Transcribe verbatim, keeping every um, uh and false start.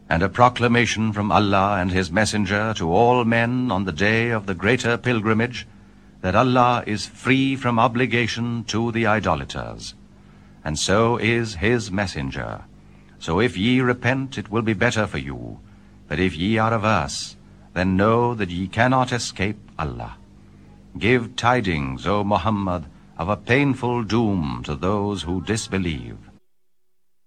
and a proclamation from Allah and His Messenger to all men on the day of the greater pilgrimage, that Allah is free from obligation to the idolaters, and so is His Messenger. So if ye repent, it will be better for you, but if ye are averse, then know that ye cannot escape Allah. Give tidings, O Muhammad, of a painful doom to those who disbelieve.